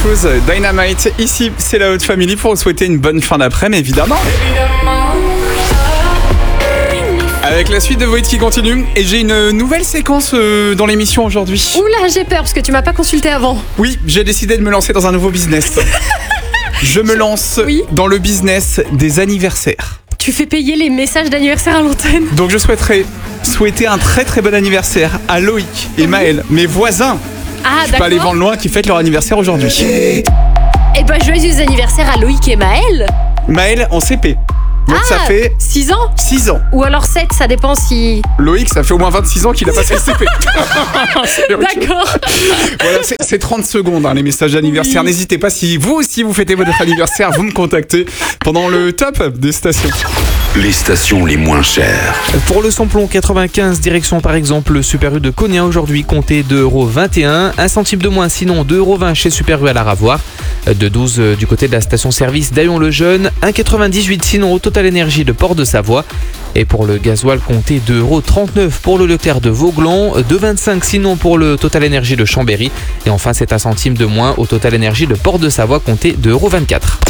Cruz, Dynamite. Ici, c'est la Haute Family pour vous souhaiter une bonne fin d'après-midi, évidemment. Avec la suite de vos hits qui continue. Et j'ai une nouvelle séquence dans l'émission aujourd'hui. Oula, j'ai peur parce que tu m'as pas consulté avant. Oui, j'ai décidé de me lancer dans un nouveau business. Je me lance dans le business des anniversaires. Tu fais payer les messages d'anniversaire à l'antenne. Donc je souhaiterais souhaiter un très très bon anniversaire à Loïc et Maël, mes voisins. Ah, Je peux pas aller vendre loin, qui fêtent leur anniversaire aujourd'hui. Eh ben, joyeux anniversaire à Loïc et Maël. Maël en CP. Donc ça fait 6 ans 6 ans. Ou alors 7, ça dépend si... Loïc, ça fait au moins 26 ans qu'il a passé le CP. D'accord. Voilà, c'est 30 secondes les messages d'anniversaire. Oui. N'hésitez pas, si vous aussi vous fêtez votre anniversaire, vous me contactez pendant le top des stations. Les stations les moins chères. Pour le samplon 95, direction par exemple le Super U de Cognac aujourd'hui, comptez 2,21€. 1 centime de moins, sinon 2,20€ chez Super U à la Ravoire. 2,12€ du côté de la station-service d'Aillon-le-Jeune. 1,98€ sinon au Total Énergie de Port-de-Savoie. Et pour le gasoil, comptez 2,39€ pour le Leclerc de Vauglan. 2,25€ sinon pour le Total Énergie de Chambéry. Et enfin, c'est 1 centime de moins au Total Énergie de Port-de-Savoie, comptez 2,24€.